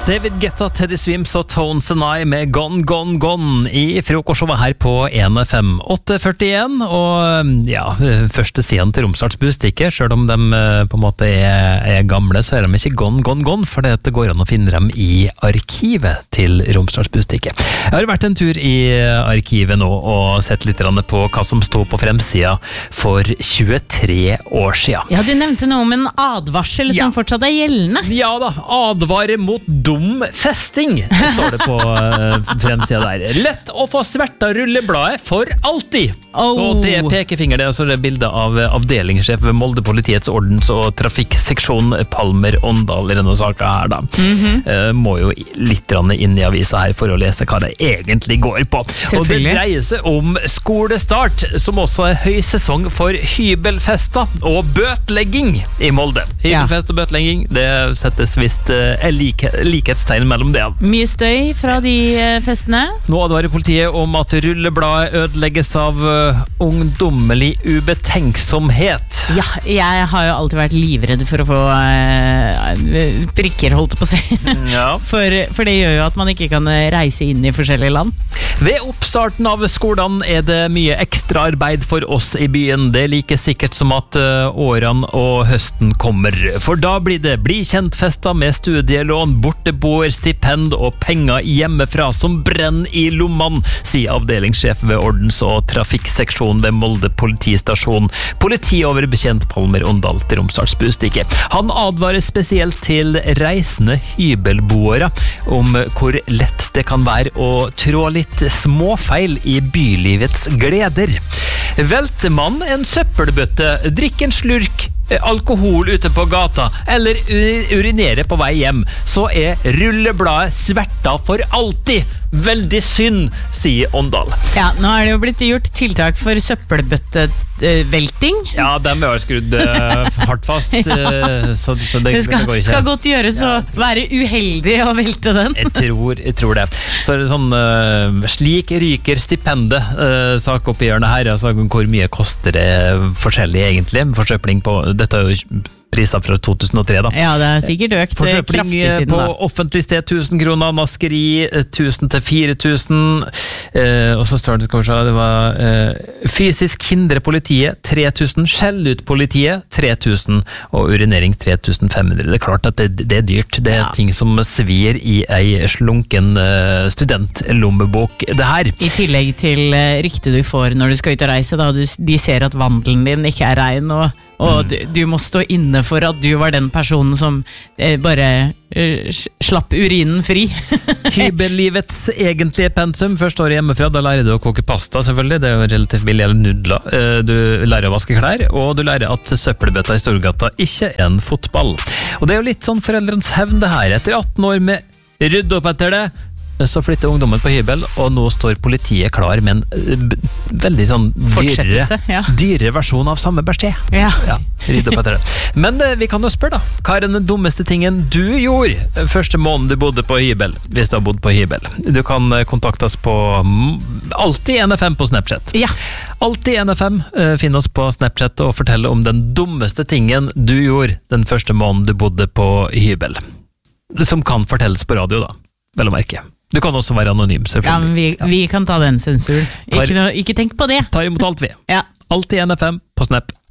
David Guetta, Teddy Swims og Tones and I med Gone, Gone, Gone i frokostshowet her på 1FM 841, og ja, første siden til Romsdals Bustikke, selv om de på en måte er gamle, så er de ikke gone, gone, gone, for det går an å finne dem i arkivet til Romsdals Bustikke. Jeg har vært en tur i arkivet nå og sett litt på hva som stod på fremsida for 23 år siden. Ja, du nevnte noe om en advarsel som fortsatt er gjeldende. Ja da, advare mot dum festing, står det på fremsida der. Lett å få sverta rullebladet for alltid. Og det pekefinger, det er altså det bildet av avdelingssjef ved Molde politiets ordens- og trafikkseksjon Palmer Åndal i denne saken her da. Må jo litt inn i avisa her for å lese hva det egentlig går på. Og det dreier seg om skolestart, som også er høysesong for hybelfester og bøtlegging i Molde. Hybelfest og bøtlegging, det settes visst likhetstegn mellom det. Mye støy fra de festene. Nå advarer politiet om at rullebladet ødelegges av ungdommelig ubetenksomhet. Ja, jeg har jo alltid vært livredd for å få prikker, holdt på å si. Ja. For det gjør jo at man ikke kan reise inn i forskjellige land. Ved oppstarten av skolen er det mye ekstra arbeid for oss i byen. Det er like sikkert som at årene og høsten kommer. For da blir det bli kjent-fester med studielån, borteboer, stipend og penger hjemmefra som brenner i lommene, sier avdelingssjef ved ordens- og trafikkseksjon ved Molde politistasjon. Politioverbetjent Palmer Åndal til Romsdals Bustikke. Han advarer spesielt til reisende hybelboere om hvor lett det kan være å trå litt småfeil i bylivets gleder. Velter man en søppelbøtte, drikker en slurk alkohol ute på gata eller urinerer på vei hjem, så er rullebladet sverta for alltid. Veldig synd, sier Åndal. Ja, nå er det jo blitt gjort tiltak for søppelbøttevelting. Ja, dem er jo skrudd hardt fast. Så det går ikke. Skal godt gjøres å være uheldig å velte den. Jeg tror det. Så er det sånn, slik ryker stipendet, sakoppgjørende her, altså hvor mye koster det forskjellig egentlig, forsøpling på, dette er jo priser fra 2003 da. Ja, det er sikkert økt kraftig siden da. På offentlig sted 1000 kroner, maskeri 1000 til 4000, og så står det, skal vi se, det var fysisk hindre politiet 3000, skjell ut politiet 3000, og urinering 3500. Det er klart at det er dyrt. Det er ting som svir i ei slunken studentlommebok, det her. I tillegg til ryktet du får når du skal ut og reise, da de ser at vandelen din ikke er rein, og du må stå inne for at du var den personen som bare slapp urinen fri. Hybellivets egentlige pensum. Først år hjemmefra, da lærer du å koke pasta, selvfølgelig. Det er jo relativt billig, eller nudler. Du lærer å vaske klær, og du lærer at søppelbøtta i Storgata ikke er en fotball. Og det er jo litt sånn foreldrens hevn det her. Etter 18 år med rydde opp etter det, så flytter ungdommen på hybel, og nå står politiet klar med en veldig sånn dyre versjon av samme beskjed. Ja, rydde opp etter det. Men vi kan jo spørre da, hva er den dummeste tingen du gjorde første måneden du bodde på hybel, hvis du har bodd på hybel? Du kan kontakte oss på Alltid NFM på Snapchat. Ja. Alltid NFM, finn oss på Snapchat og fortell om den dummeste tingen du gjorde den første måneden du bodde på hybel. Som kan fortelles på radio da, vel å merke. Du kan også være anonym, selvfølgelig. Ja, men vi kan ta den sensuren. Ikke tenk på det. Tar imot alt vi. Ja. Alltid NFM på Snap.